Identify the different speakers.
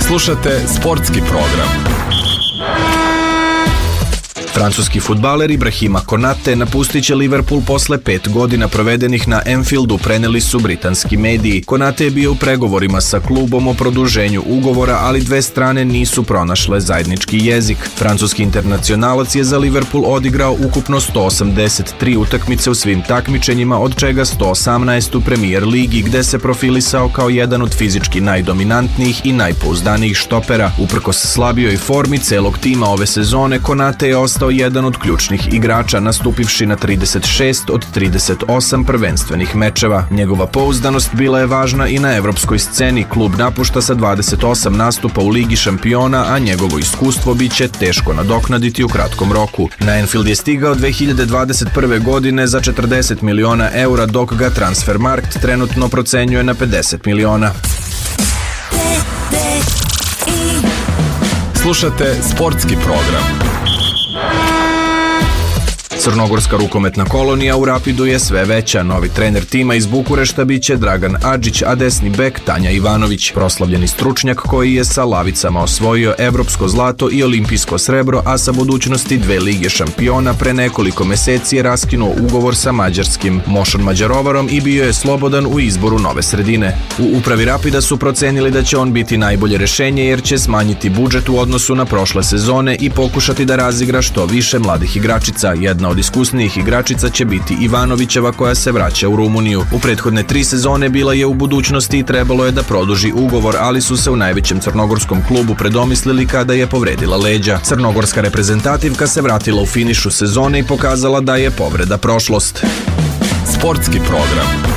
Speaker 1: Slušate sportski program. Francuski fudbaler Ibrahima Konate napustit će Liverpool posle 5 godina provedenih na Anfieldu, preneli su britanski mediji. Konate je bio u pregovorima sa klubom o produženju ugovora, ali dve strane nisu pronašle zajednički jezik. Francuski internacionalac je za Liverpool odigrao ukupno 183 utakmice u svim takmičenjima, od čega 118 u Premier ligi, gde se profilisao kao jedan od fizički najdominantnijih i najpouzdanijih štopera. Uprkos slabijoj formi celog tima ove sezone, Konate je ostao jedan od ključnih igrača, nastupivši na 36 od 38 prvenstvenih mečeva. Njegova pouzdanost bila je važna i na evropskoj sceni. Klub napušta sa 28 nastupa u Ligi šampiona, a njegovo iskustvo biće teško nadoknaditi u kratkom roku. Na Anfield je stigao 2021. godine za 40 miliona eura, dok ga Transfermarkt trenutno procenjuje na 50 miliona. Slušate sportski program. Crnogorska rukometna kolonija u Rapidu je sve veća. Novi trener tima iz Bukurešta biće Dragan Adžić, a desni bek Tanja Ivanović. Proslavljeni stručnjak koji je sa Lavicama osvojio evropsko zlato i olimpijsko srebro, a sa budućnosti 2 Lige šampiona, pre nekoliko meseci je raskinuo ugovor sa mađarskim Mošon Mađarovarom i bio je slobodan u izboru nove sredine. U upravi Rapida su procenili da će on biti najbolje rešenje, jer će smanjiti budžet u odnosu na prošle sezone i pokušati da razigra što više mladih igračica. Jedna od iskusnijih igračica će biti Ivanovićeva, koja se vraća u Rumuniju. U prethodne 3 sezone bila je u budućnosti i trebalo je da produži ugovor, ali su se u najvećem crnogorskom klubu predomislili kada je povredila leđa. Crnogorska reprezentativka se vratila u finišu sezone i pokazala da je povreda prošlost. Sportski program.